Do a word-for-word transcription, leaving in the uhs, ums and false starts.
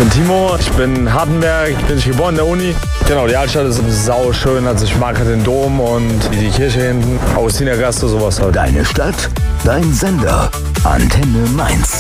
bin Timo, ich bin in Hardenberg, ich bin geboren in der Uni. Genau, die Altstadt ist sau schön, also ich mag den Dom und die Kirche hinten, Augustinergasse, sowas halt. Deine Stadt, dein Sender, Antenne Mainz.